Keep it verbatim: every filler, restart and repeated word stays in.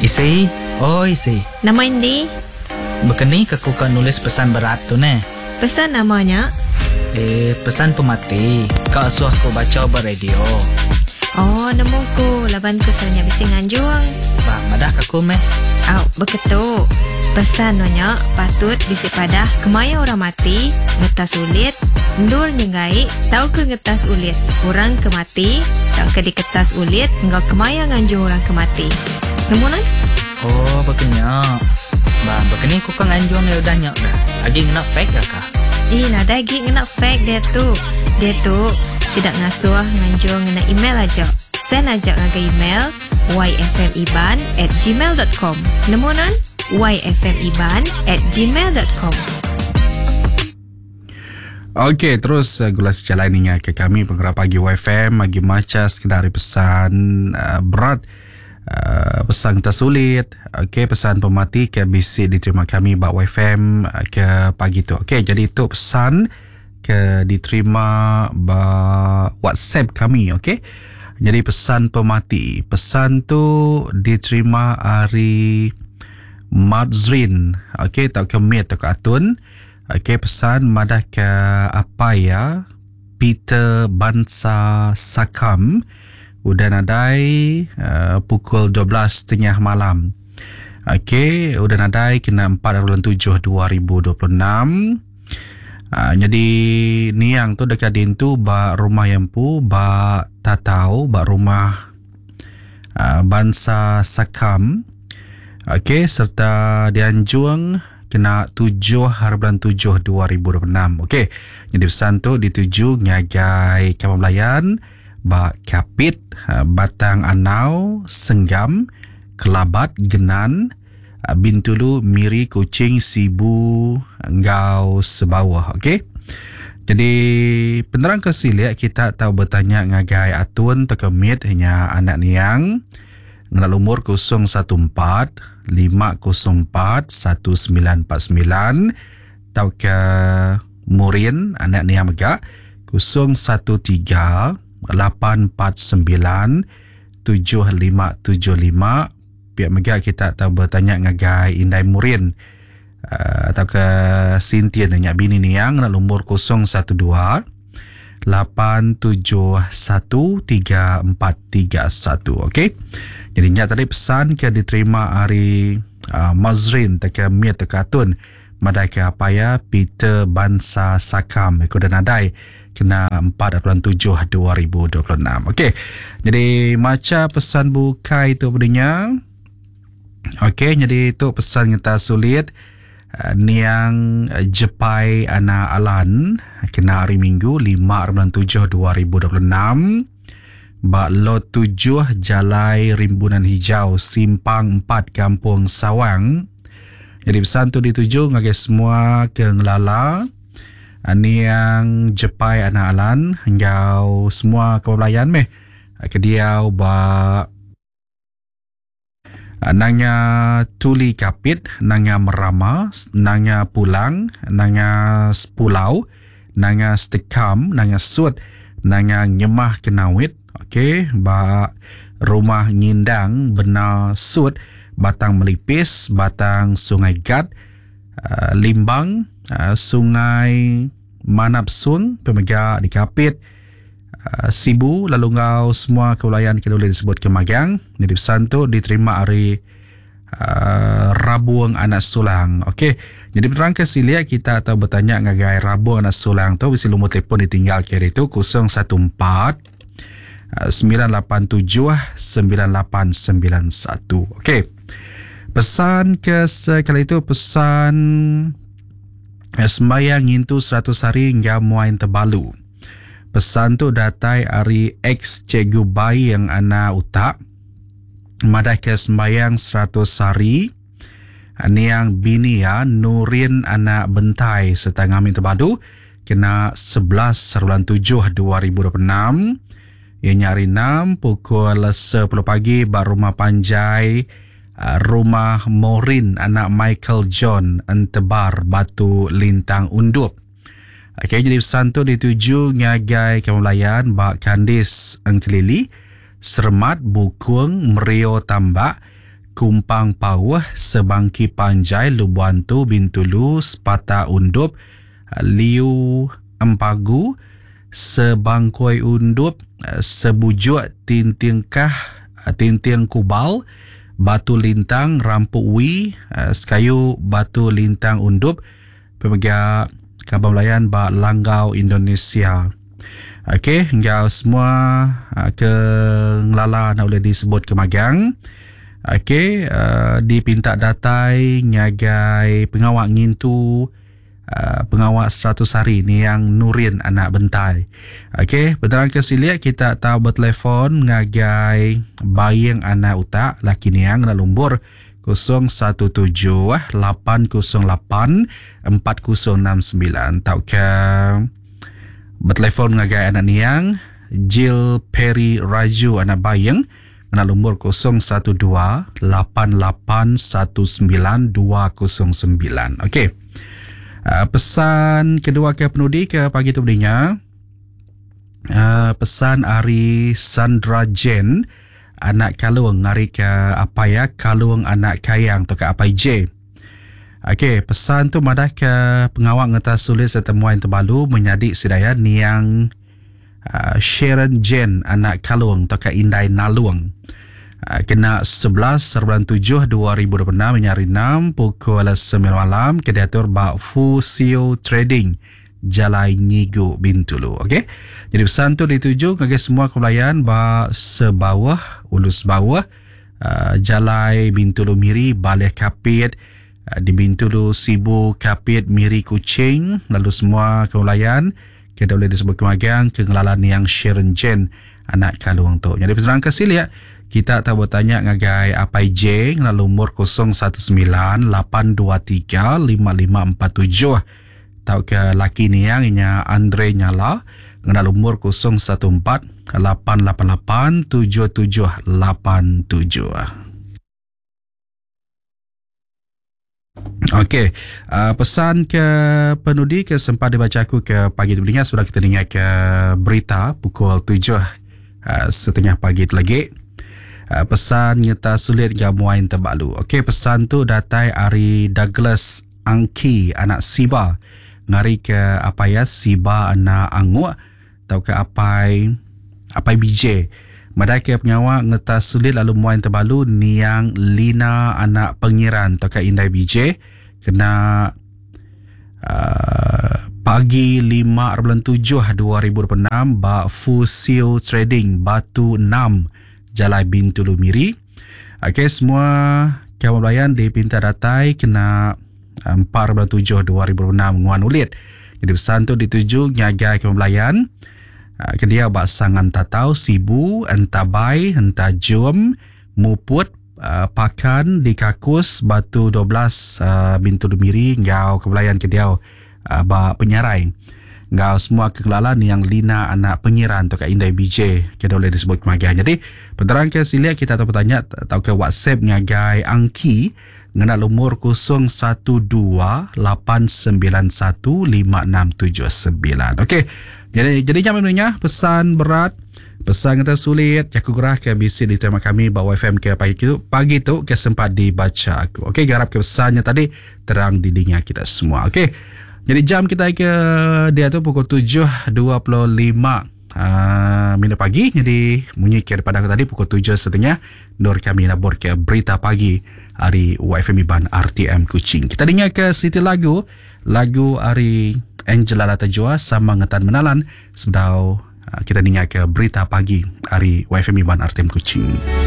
Isi, oh isi. Nama Indi? Bekeni aku kan nulis pesan berat tu ne. Pesan namanya? Eh, pesan pemati. Kau suah aku baca beradio. Oh, namuku. Laban kesannya bising anjuang. Bang, madah kaku meh. Au, beketu. Pesan nanya patut bisi padah kemaya orang mati, ngetas ulit, ndur nyengai, tau ke ngetas ulit. Orang kemati, tau ke diketas ulit, engkau kemaya nganjung orang kemati. Namunan? Oh, bekenya. Bang, bekeni aku kan anjuang ya udah nyak dah. Lagi nak fake dah kah? Ih, nak daging nak fake dia tu. Dia tu sidak ngasuh nganjung ngena email aja. Send aja ngaga email y f m iban at gmail dot com. Namunan? y f m iban at gmail dot com. Okey, terus uh, gulas jalan ini ke kami penggerak pagi Y F M bagi maca sekedar pesan uh, berat, uh, pesan tersulit. Okey, pesan pemati ke bisi diterima kami bak Y F M uh, ke pagi tu. Okey, jadi itu pesan ke diterima bak WhatsApp kami. Okey, jadi pesan pemati, pesan tu diterima hari Madzrin. Okey, tak kemit tak atun. Okey, pesan madah ke apa ya? Peter Bansa Sakam. Udah nadai uh, pukul dua belas tiga puluh malam. Okey, udah nadai kena empat bulan tujuh dua ribu dua puluh enam. Uh, jadi niang tu dekat din tu ba rumah Yampu, ba tatau, ba rumah uh, Bansa Sakam. Okey, serta dianjung kena tujuh hari bulan tujuh dua ribu dua puluh enam. Okey, jadi pesan tu dituju ngagai Kampung Melayan, Bak Kapit, Batang Anau, Senggam, Kelabat, Genan, Bintulu, Miri, Kuching, Sibu, Ngau, Sebawah. Okey, jadi penerang kesilik kita tahu bertanya ngagai Atun Tekemit hanya anak niang ngelak umur kosong satu empat lima kosong empat satu sembilan empat sembilan tau ke Murin anak ni yang megak kosong satu tiga lapan empat sembilan tujuh lima tujuh lima. Pihak megak kita tahu bertanya ngagai Indai Murin uh, tau ke Sintian nanya bini ni yang ngelak umur kosong satu dua lapan tujuh satu tiga empat tiga satu. Okey, jadi nya tadi pesan ke diterima hari uh, Mazrin teka Mir tekatun madai ke apa ya Peter Bansa Sakam ikut dan nadai kena empat bulan tujuh dua ribu dua puluh enam. Okey, jadi maca pesan bukai itu berinya. Okey, jadi itu pesan kita sulit uh, niang uh, Jepai Ana Alan kena hari Minggu lima bulan tujuh dua ribu dua puluh enam. Bak lot tujuh Jalai Rimbunan Hijau Simpang empat Kampung Sawang. Jadi pesan tu dituju ngagai semua ke ngelala ani yang Jepai Anak Alan hingga semua kebelayan meh ke dia ba nanya Tuli Kapit, nanya Merama, nanya Pulang, nanya Pulau, nanya Stekam, nanya Sud, nanya Nyemah Kenawit. Okey, ba rumah Ngindang benar Sud, Batang Melipis, Batang Sungai Gat, uh, Limbang, uh, Sungai Manapsung, Pemegak di Kapit, uh, Sibu, lalu ngau semua kewilayahan kita boleh disebut ke Magang. Jadi pesan tu diterima hari uh, Rabuang Anak Sulang. Okey, jadi penerang kesilia kita atau bertanya ngagai Rabuang Anak Sulang tu bisa lumur telefon ditinggal kiri tu kosong satu empat sembilan lapan tujuh sembilan lapan sembilan satu. Okey, pesan ke sekali itu pesan sembayang intu seratus hari hingga muain terbalu. Pesan tu datai hari ex cikgu bayi yang ana utak madah ke sembayang seratus hari ni yang bini ya Nurin anak bentai serta ngamin terbalu kena sebelas bulan tujuh dua ribu dua puluh enam. Ianya hari enam pukul sepuluh pagi bar rumah Panjai uh, rumah Morin anak Michael John Entebar Batu Lintang Undup. Okey, jadi pesan tu dituju ngagai Kampung Melayan Bak Kandis Engkelili Sermat Bukung Merio Tambak Kumpang Pawah, Sebangki Panjai, Lubuan Tu, Bintulu, Sepata Undup, Liu Empagu, Sebangkoi Undup, Sebujuk Tintingkah, Tinting Kubal, Batu Lintang, Rampuk Wi, Sekayu Batu Lintang Undup, Pemegia Kabar Melayan Ba Langgau Indonesia. Okey, hingga semua uh, ke ngelala nak boleh disebut ke magang. Okey, uh, dipinta datai ngagai pengawak ngintu uh, pengawak seratus hari ni yang Nurin anak Bentai. Okey, berterang ke siliak kita tahu bertelefon ngagai bayang anak utak laki ni yang nak lumbur kosong satu tujuh lapan kosong lapan empat kosong enam sembilan. Tahu ke bertelefon ngagai anak niang Jill Perry Raju anak bayang anak nombor kosong satu dua lapan lapan satu sembilan dua kosong sembilan. Okey. Uh, pesan kedua ke penudi ke pagi tu berinya. Uh, pesan Ari Sandra Jen anak Kaluang ngari ke apa ya Kaluang anak Kayang tu ke apa J. Okey, pesan tu madah ke pengawak ngetas sulit setemuan terbalu menyadik sidaya niang uh, Sharon Jen anak Kaluang atau ke Indai Naluang. Uh, kena sebelas bulan tujuh dua ribu dua puluh enam menyari enam pukul sembilan malam ke diatur Bak Fusio Trading Jalai Ngigu Bintulu. Okey. Jadi pesan tu dituju ke semua kebelayan Bak Sebawah, Ulus Bawah, uh, Jalai Bintulu Miri, Balai Kapit, di Bintulu Sibu Kapit Miri Kuching, lalu semua kewalayan kita boleh disebut kemagang kengelalan yang Sharon Jen anak Kaluang tu. Jadi peserang kesilia kita tak bertanya ngagai Apai J lalu umur kosong satu sembilan lapan dua tiga lima lima empat tujuh. Tahu ke laki ni yang inya Andre Nyala lalu umur kosong satu empat lapan lapan lapan tujuh tujuh lapan tujuh. Okey, uh, pesan ke penudi ke sempat dibaca aku ke pagi tu sudah kita dengar ke berita pukul tujuh uh, setengah pagi tu lagi. Uh, pesan nyata sulit gamuain terbalu. Okey, pesan tu datai Ari Douglas Angki anak Siba ngari ke apa ya Siba anak Anguk atau ke apai apai B J. Madai ke pengawak ngetas sulit lalu muain terbalu niang Lina anak pengiran atau ke Indai B J kena uh, pagi lima bulan tujuh dua ribu dua puluh enam Bak Fusio Trading Batu enam Jalai Bintulu Miri. Okey, semua kawan belayan dipinta datai kena empat bulan tujuh dua ribu dua puluh enam nguan ulit. Jadi pesan tu dituju nyagai kawan belayan Uh, kedia bak sangan tatau Sibu, Entabai, Entajum, Muput, uh, Pakan, Dikakus, Batu dua belas, uh, Bintulu Miri, ngau kebelayan kedia uh, bak penyarai. Ngau semua kekelalan yang Lina anak pengiran atau ke Indai B J kita boleh disebut kemagian. Jadi penterang ke silia kita tahu bertanya atau ke WhatsApp ngagai Angki ngenal umur kosong satu dua lapan sembilan satu lima enam tujuh sembilan. Okey. Jadi jadi jam sebenarnya pesan berat, pesan kata sulit, aku gerah ke bisi di tema kami bawa F M ke pagi itu, pagi itu ke sempat dibaca aku. Okey, garap ke pesannya tadi terang di telinga kita semua. Okey. Jadi jam kita ke dia tu pukul tujuh dua puluh lima uh, minit pagi. Jadi bunyi ke daripada aku tadi pukul tujuh setengah Nur kami nak buat ke berita pagi hari W F M Iban R T M Kuching. Kita dengar ke Siti lagu lagu hari Angela Latajua sama ngetan menalan sebab uh, kita dengar ke berita pagi hari W F M Iban R T M Kuching.